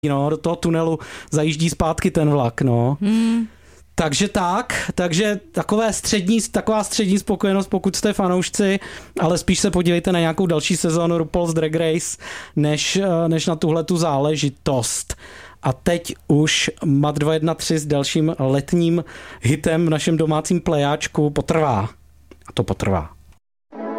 no, do toho tunelu zajíždí zpátky ten vlak, no. Takže taková střední spokojenost, pokud jste fanoušci, ale spíš se podívejte na nějakou další sezónu RuPaul's Drag Race, než na tuhletu záležitost. A teď už Mat 213 s dalším letním hitem v našem domácím plejáčku potrvá. A to potrvá.